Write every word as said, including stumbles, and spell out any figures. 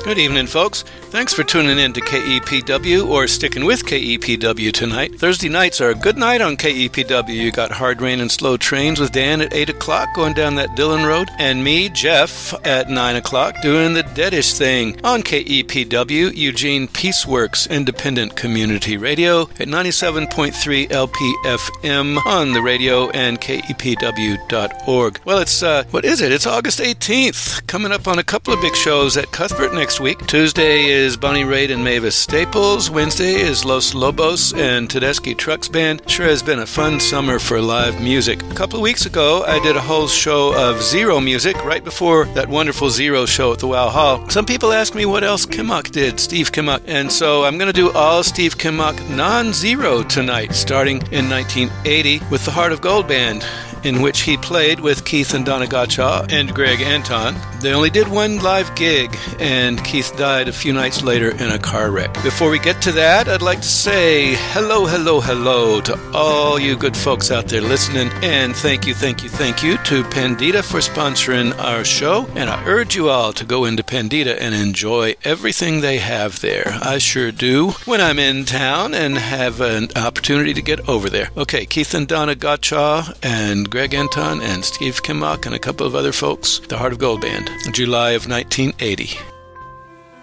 Good evening, folks. Thanks for tuning in to K E P W or sticking with K E P W tonight. Thursday nights are a good night on K E P W. You got Hard Rain and Slow Trains with Dan at eight o'clock going down that Dillon Road, and me, Jeff, at nine o'clock doing the Deadish Thing on K E P W, Eugene Peaceworks Independent Community Radio at ninety-seven point three L P F M on the radio and K E P W dot org. Well, it's, uh, what is it? It's August eighteenth. Coming up on a couple of big shows at Cuthbert next week. Tuesday is Bonnie Raitt and Mavis Staples. Wednesday is Los Lobos and Tedeschi Trucks Band. Sure has been a fun summer for live music. A couple of weeks ago, I did a whole show of Zero music right before that wonderful Zero show at the Wow Hall. Some people asked me what else Kimmock did, Steve Kimmock, and so I'm going to do all Steve Kimmock non-Zero tonight, starting in nineteen eighty with the Heart of Gold Band, in which he played with Keith and Donna Gottschall and Greg Anton. They only did one live gig, and Keith died a few nights later in a car wreck. Before we get to that, I'd like to say hello, hello, hello to all you good folks out there listening, and thank you, thank you, thank you to Pandita for sponsoring our show, and I urge you all to go into Pandita and enjoy everything they have there. I sure do when I'm in town and have an opportunity to get over there. Okay, Keith and Donna Gottschall and Greg Anton and Steve Kimmock and a couple of other folks, the Heart of Gold Band, July of nineteen eighty.